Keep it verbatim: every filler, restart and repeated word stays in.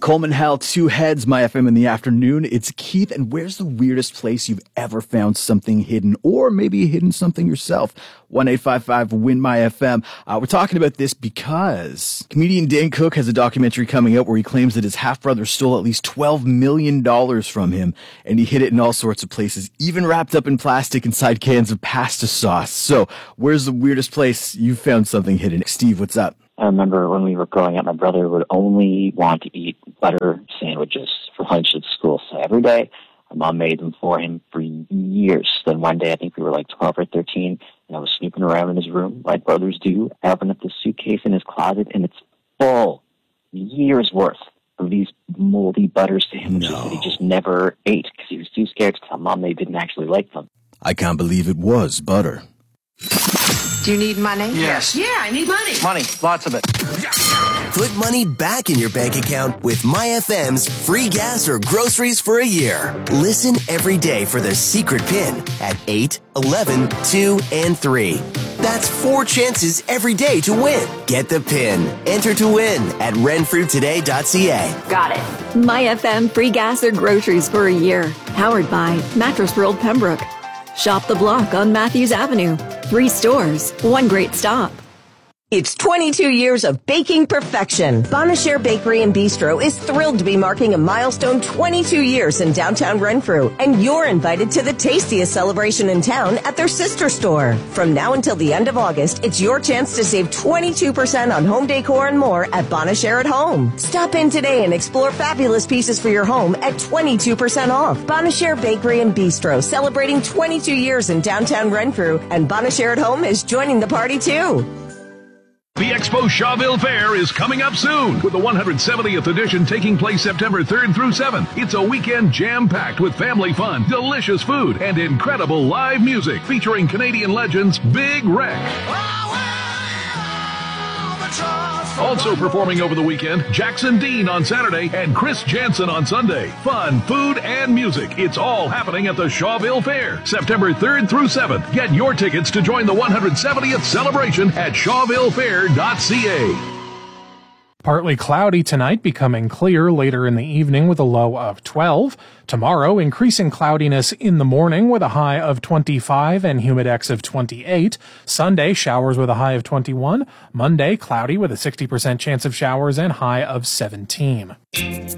Coleman Hell, Two Heads, My F M in the afternoon. It's Keith, and where's the weirdest place you've ever found something hidden, or maybe hidden something yourself? one eight five five win my F M. Uh, we're talking about this because comedian Dane Cook has a documentary coming out where he claims that his half-brother stole at least twelve million dollars from him, and he hid it in all sorts of places, even wrapped up in plastic inside cans of pasta sauce. So, where's the weirdest place you found something hidden? Steve, what's up? I remember when we were growing up, my brother would only want to eat butter sandwiches for lunch at school. So every day, my mom made them for him for years. Then one day, I think we were like twelve or thirteen, and I was snooping around in his room, like brothers do. I opened up the suitcase in his closet, and it's full, years worth of these moldy butter sandwiches No. that he just never ate because he was too scared to tell mom they didn't actually like them. I can't believe it was butter. Do you need money? Yes. Yeah, I need money. Money, lots of it. Put money back in your bank account with My F M's free gas or groceries for a year. Listen every day for the secret pin at eight, eleven, two, and three. That's four chances every day to win. Get the pin. Enter to win at renfrew today dot c a. Got it. My F M free gas or groceries for a year. Powered by Mattress World Pembroke. Shop the block on Matthews Avenue. Three stores, one great stop. It's twenty-two years of baking perfection. Bonachere Bakery and Bistro is thrilled to be marking a milestone twenty-two years in downtown Renfrew, and you're invited to the tastiest celebration in town at their sister store. From now until the end of August, it's your chance to save twenty-two percent on home decor and more at Bonachere at Home. Stop in today and explore fabulous pieces for your home at twenty-two percent off. Bonachere Bakery and Bistro, celebrating twenty-two years in downtown Renfrew, and Bonachere at Home is joining the party too. The Expo Shawville Fair is coming up soon, with the one hundred seventieth edition taking place September third through seventh. It's a weekend jam-packed with family fun, delicious food, and incredible live music featuring Canadian legends Big Wreck. Also performing over the weekend, Jackson Dean on Saturday and Chris Jansen on Sunday. Fun, food, and music. It's all happening at the Shawville Fair, September third through seventh. Get your tickets to join the one hundred seventieth celebration at shawville fair dot c a. Partly cloudy tonight, becoming clear later in the evening with a low of twelve. Tomorrow, increasing cloudiness in the morning with a high of twenty-five and humidex of twenty-eight. Sunday, showers with a high of twenty-one. Monday, cloudy with a sixty percent chance of showers and high of seventeen.